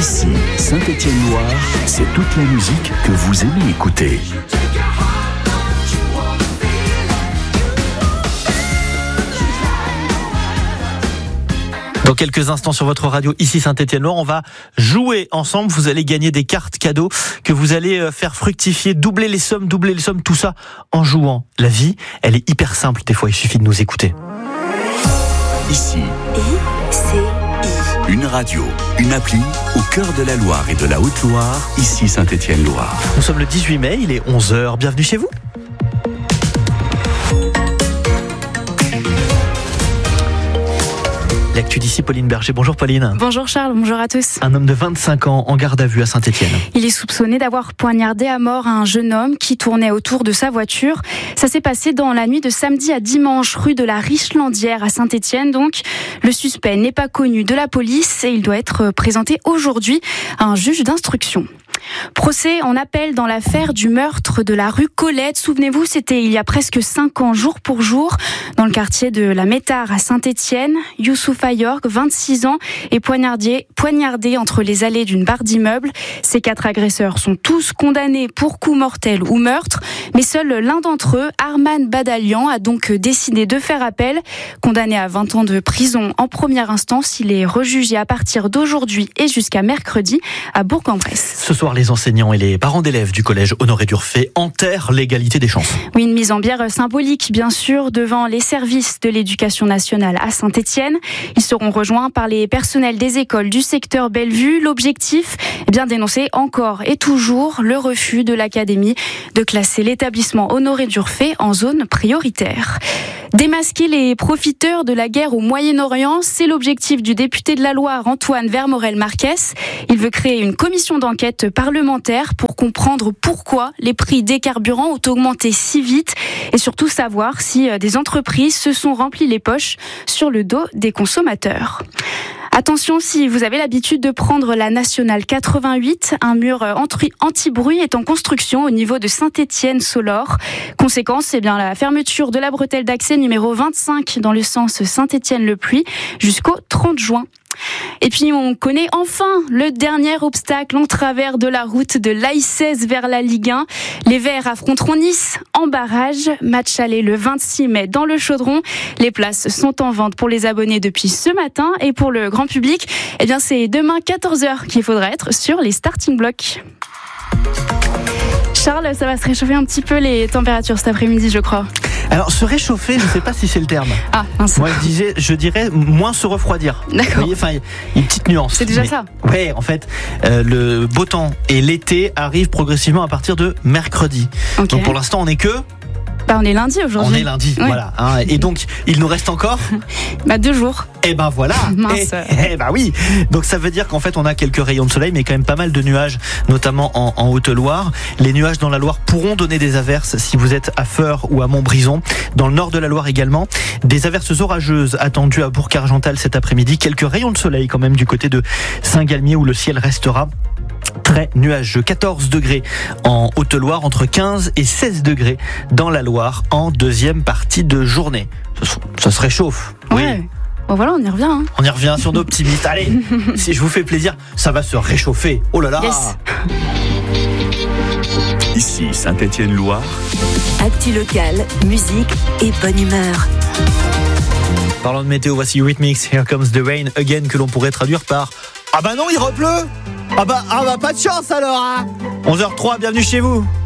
Ici, Saint-Étienne-Loire, c'est toute la musique que vous aimez écouter. Dans quelques instants sur votre radio, ici Saint-Étienne-Loire, on va jouer ensemble. Vous allez gagner des cartes cadeaux que vous allez faire fructifier, doubler les sommes, tout ça en jouant. La vie, elle est hyper simple des fois, il suffit de nous écouter. Ici, une radio, une appli au cœur de la Loire et de la Haute-Loire, ici Saint-Étienne-Loire. Nous sommes le 18 mai, il est 11h, bienvenue chez vous. L'actu d'ici, Pauline Berger. Bonjour Pauline. Bonjour Charles, bonjour à tous. Un homme de 25 ans en garde à vue à Saint-Étienne. Il est soupçonné d'avoir poignardé à mort un jeune homme qui tournait autour de sa voiture. Ça s'est passé dans la nuit de samedi à dimanche, rue de la Richlandière à Saint-Étienne. Donc, le suspect n'est pas connu de la police et il doit être présenté aujourd'hui à un juge d'instruction. Procès en appel dans l'affaire du meurtre de la rue Colette. Souvenez-vous, c'était il y a presque 5 ans, jour pour jour, dans le quartier de la Métard à Saint-Étienne. Youssouf Ayorg, 26 ans, est poignardé entre les allées d'une barre d'immeuble. Ces 4 agresseurs sont tous condamnés pour coup mortel ou meurtre, mais seul l'un d'entre eux, Arman Badalian, a donc décidé de faire appel. Condamné à 20 ans de prison en première instance, il est rejugé à partir d'aujourd'hui et jusqu'à mercredi à Bourg-en-Bresse. Ce soir, les enseignants et les parents d'élèves du collège Honoré d'Urfé enterrent l'égalité des chances. Oui, une mise en bière symbolique, bien sûr, devant les services de l'éducation nationale à Saint-Étienne. Ils seront rejoints par les personnels des écoles du secteur Bellevue. L'objectif, dénoncer encore et toujours le refus de l'académie de classer l'établissement Honoré d'Urfé en zone prioritaire. Démasquer les profiteurs de la guerre au Moyen-Orient, c'est l'objectif du député de la Loire, Antoine Vermorel-Marquès. Il veut créer une commission d'enquête parlementaire pour comprendre pourquoi les prix des carburants ont augmenté si vite et surtout savoir si des entreprises se sont remplies les poches sur le dos des consommateurs. Attention, si vous avez l'habitude de prendre la nationale 88, un mur anti-bruit est en construction au niveau de Saint-Étienne-Solor. Conséquence, la fermeture de la bretelle d'accès numéro 25 dans le sens Saint-Étienne-le-Puy jusqu'au 30 juin. Et puis on connaît enfin le dernier obstacle en travers de la route de l'A16 vers la Ligue 1. Les Verts affronteront Nice en barrage. Match aller le 26 mai dans le Chaudron. Les places sont en vente pour les abonnés depuis ce matin et pour le grand public, c'est demain 14h qu'il faudra être sur les starting blocks. Charles, ça va se réchauffer un petit peu les températures cet après-midi, je crois. Alors, se réchauffer, je ne sais pas si c'est le terme. Ah, mince. Moi, je dirais moins se refroidir. D'accord. Vous voyez, une petite nuance. C'est déjà ça. Oui, en fait, le beau temps et l'été arrivent progressivement à partir de mercredi. Okay. Donc, pour l'instant, on n'est que... on est lundi aujourd'hui. On est lundi, oui. Voilà. Et donc, il nous reste encore 2 jours. Voilà. Mince. Oui. Donc, ça veut dire qu'en fait, on a quelques rayons de soleil, mais quand même pas mal de nuages, notamment en Haute-Loire. Les nuages dans la Loire pourront donner des averses si vous êtes à Feurs ou à Montbrison. Dans le nord de la Loire également, des averses orageuses attendues à Bourg-Argental cet après-midi. Quelques rayons de soleil quand même du côté de Saint-Galmier où le ciel restera très nuageux. 14 degrés en Haute-Loire, entre 15 et 16 degrés dans la Loire en deuxième partie de journée. Ça se réchauffe. Ouais. Oui. Bon voilà, on y revient. On y revient sur nos optimistes. Allez, si je vous fais plaisir, ça va se réchauffer. Oh là là. Yes. Ici Saint-Étienne-Loire. Actu locale, musique et bonne humeur. Parlant de météo, voici Eurythmics, Here Comes the Rain Again, que l'on pourrait traduire par « Ah bah non, il repleut ! Ah bah pas de chance alors hein !» 11h03, bienvenue chez vous.